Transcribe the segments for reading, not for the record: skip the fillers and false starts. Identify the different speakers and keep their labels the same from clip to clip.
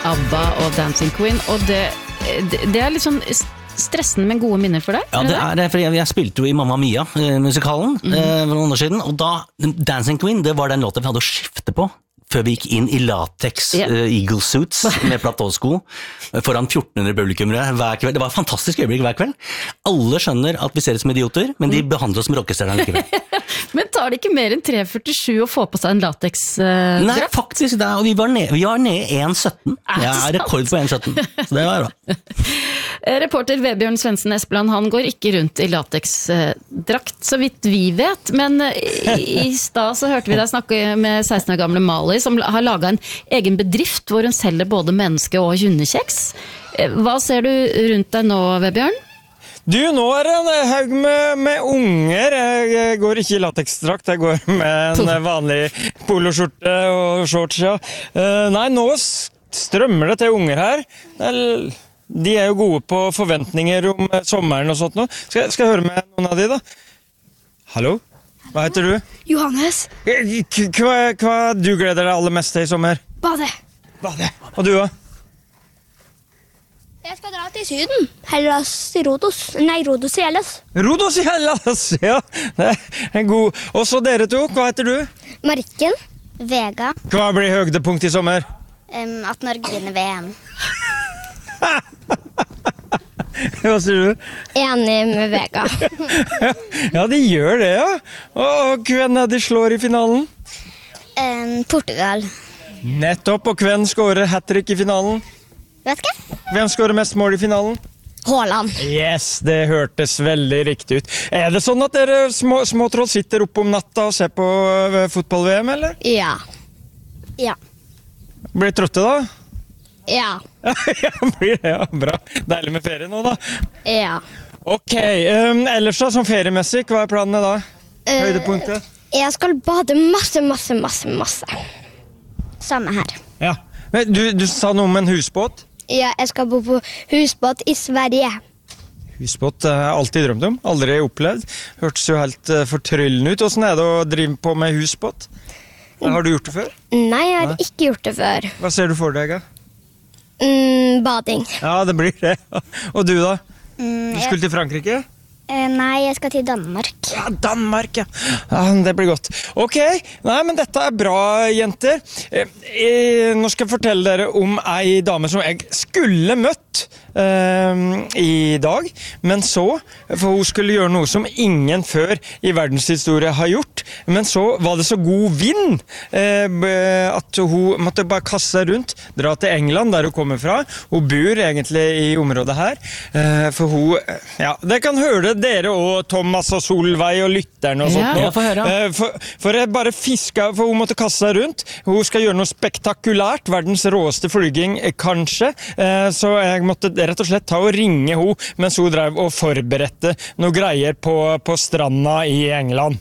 Speaker 1: ABBA og Dancing Queen, og det litt sånn stressende, men gode minner for deg?
Speaker 2: Ja, det for jeg spilte jo i Mamma Mia, musikalen, for noen år siden, og da, Dancing Queen, det var den låten vi hadde å skifte på, før vi gikk inn i latex eagle suits med platåsko foran 1400 publikummere hver kveld. Det var et fantastisk øyeblikk hver kveld. Alle skjønner at vi ser ut som idioter, men de behandler oss som rockestjerner likevel.
Speaker 1: Men tar det ikke mer enn 3,47 å få på seg en latex-drakt?
Speaker 2: Nei, faktisk, og vi var nede i 1,17. Jeg er rekord på 1,17, så det var bra.
Speaker 1: Reporter Vebjørn Svendsen Espeland, han går ikke rundt i latex-drakt, så vidt vi vet, men i stad så hørte vi deg snakke med 16 år gamle Mali, som har laget en egen bedrift hvor hun selger både menneske- og hundekjeks. Hva ser du rundt deg nå, Vebjørn?
Speaker 3: Du, nå det en haug med unger. Jeg går ikke i lateksdrakt, jeg går med en vanlig poloskjorte og shorts, ja. Nei, nå strømmer det til unger her. De jo gode på forventninger om sommeren og sånt nå. Skal jeg høre med noen av de da? Hallo? Hva heter du?
Speaker 4: Johannes.
Speaker 3: Hva du gleder deg aller mest til i sommer?
Speaker 4: Bade.
Speaker 3: Og du da?
Speaker 4: Jeg skal dra til Syden. Hellas i Rodos. Nei, Rodos i Hellas.
Speaker 3: Rodos i Hellas, ja. Det en god. Og så dere to, hva heter du?
Speaker 4: Marikken. Vega.
Speaker 3: Hva blir høydepunkt i sommer?
Speaker 4: At Norge vinner VM.
Speaker 3: Hva sier du?
Speaker 4: Enig med Vega.
Speaker 3: Ja, de gjør det, ja. Og hvem de slår i finalen?
Speaker 4: Portugal.
Speaker 3: Nettopp, og hvem skårer hat-trick i finalen?
Speaker 4: Vet ikke.
Speaker 3: Hvem skårer mest mål i finalen?
Speaker 4: Haaland.
Speaker 3: Yes, det hørtes veldig riktig ut. Det sånn at dere små troll sitter oppe om natta og ser på fotball-VM, eller?
Speaker 4: Ja.
Speaker 3: Blir trøtte da?
Speaker 4: Ja.
Speaker 3: Ja, blir det, ja. Bra. Deilig med ferie nå da.
Speaker 4: Ja.
Speaker 3: Ok, ellers da, som feriemessig, hva planene da? Høydepunktet?
Speaker 4: Jeg skal bade masse. Samme her.
Speaker 3: Ja. Men du sa noe om en husbåt?
Speaker 4: Ja, jeg skal bo på husbåt i Sverige.
Speaker 3: Husbåt har jeg alltid drømt om, aldri opplevd. Hørtes jo helt fortryllende ut. Hvordan det å drive på med husbåt? Har du gjort det før?
Speaker 4: Nei, jeg har ikke gjort det før.
Speaker 3: Hva ser du for deg, da?
Speaker 4: Bading.
Speaker 3: Ja, det blir det. Og du da? Du skulle til Frankrike?
Speaker 4: Nei, jeg skal til Danmark.
Speaker 3: Ja, Danmark, ja. Det blir godt. Ok, nei, men dette bra, jenter. Nå skal jeg fortelle dere om ei dame som jeg skulle møtt i dag, men så, for hun skulle gjøre noe som ingen før i verdenshistorie har gjort, men så var det så god vind at hun måtte bare kaste seg rundt, dra til England der hun kommer fra. Hun bor egentlig i området her, for hun, ja, det kan høre dere og Thomas og Solveig og lytterne og sånt.
Speaker 2: Ja, få høre.
Speaker 3: For jeg bare fisket, for hun måtte kaste seg rundt. Hun skal gjøre noe spektakulært, verdens råeste flyging kanskje, så jeg måtte rett og slett ta og ringe hun mens hun drev og forberedte noe greier på stranda i England.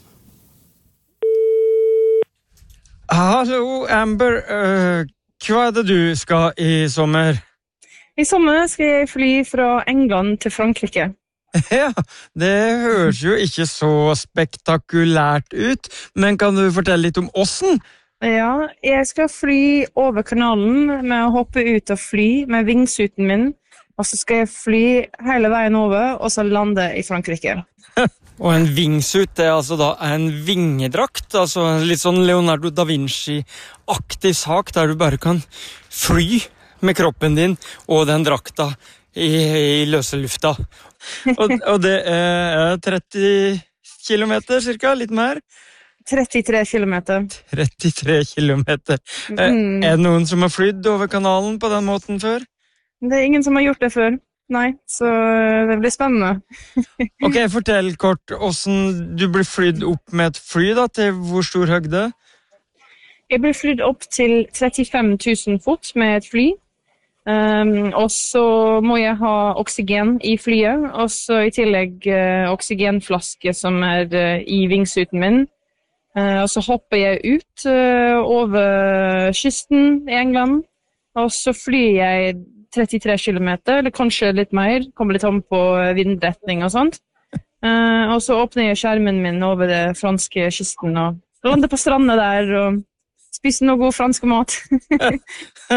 Speaker 3: Hallo, Amber. Hva det du skal i sommer?
Speaker 5: I sommer skal jeg fly fra England til Frankrike.
Speaker 3: Ja, det høres jo ikke så spektakulært ut, men kan du fortelle litt om ossen?
Speaker 5: Ja, jeg skal fly over kanalen med å hoppe ut og fly med vingsuten min, og så skal jeg fly hele veien over, og så lande i Frankrike.
Speaker 3: Og en wingsuit, det altså da en vingedrakt, altså litt sånn Leonardo da Vinci-aktig sak, der du bare kan fly med kroppen din og den drakta i løse lufta. Og det 30 kilometer cirka, litt mer?
Speaker 5: 33 kilometer.
Speaker 3: 33 kilometer. Det noen som har flydd over kanalen på den måten før?
Speaker 5: Det ingen som har gjort det før. Nei, så det blir spennende.
Speaker 3: Ok, fortell kort hvordan du blir flydd opp med et fly da, til hvor stor høgde?
Speaker 5: Jeg blir flydd opp til 35 000 fot med et fly. Og så må jeg ha oksygen i flyet, og så i tillegg oksygenflaske som i vingsuten min. Og så hopper jeg ut over kysten i England, og så flyr jeg 33 kilometer, eller kanskje litt mer, kommer litt om på vindretning og sånt. Og så åpner jeg skjermen min over det franske kysten, og lander på stranden der, og spiser noe god fransk mat.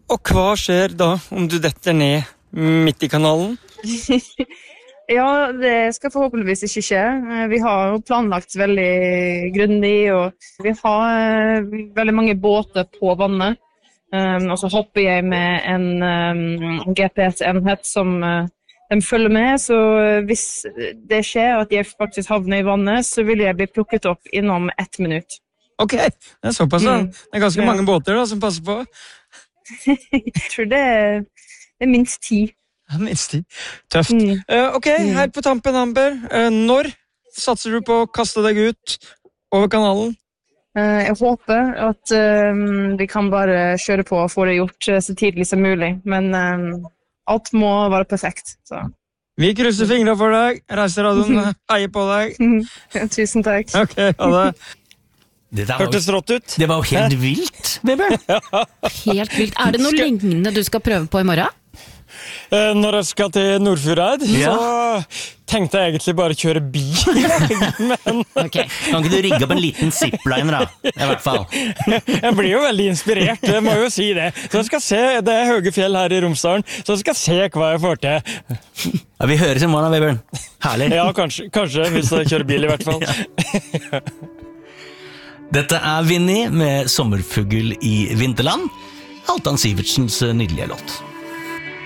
Speaker 3: Og hva skjer da om du detter ned midt i kanalen?
Speaker 5: Ja, det skal forhåpentligvis ikke skje. Vi har jo planlagt veldig grundig, og vi har veldig mange båter på vannet. Og så hopper jeg med en GPS-enhet som de følger med, så hvis det skjer at jeg faktisk havner i vannet, så vil jeg bli plukket opp innom 1 minutt.
Speaker 3: Ok, det såpass da. Det ganske mange båter da, som passer på.
Speaker 5: Jeg tror det er minst 10.
Speaker 3: Minst 10. Tøft. Ok, her på tampen, Amber. Når satser du på å kaste deg ut over kanalen?
Speaker 5: Jeg håper at vi kan bare kjøre på og få det gjort så tidlig som mulig, men alt må være perfekt. Så.
Speaker 3: Vi krysser fingrene for deg. Reiseradioen heier på deg.
Speaker 5: Tusen takk.
Speaker 3: Ok, ha det. Hørtes rått ut.
Speaker 2: Det var jo helt vilt, Vebjørn.
Speaker 1: Helt vilt. Er det noe lignende du skal prøve på i morgen?
Speaker 3: Når jeg skal til Nordfjordeid, så tenkte jeg egentlig bare kjøre bil. Men
Speaker 2: Kan ikke du rigge opp en liten zipline da, i hvert fall?
Speaker 3: Jeg blir jo veldig inspirert, jeg må jo si det. Så jeg skal se, det er høye fjell her i Romsdalen, så jeg skal se hva jeg får til.
Speaker 2: Ja, vi høres i morgen, Vebjørn. Herlig.
Speaker 3: Ja, kanskje, hvis jeg kjører bil i hvert fall.
Speaker 2: Dette er Vinnie med Sommerfugl i Vinterland, Halvdan Sivertsens nydelige låt.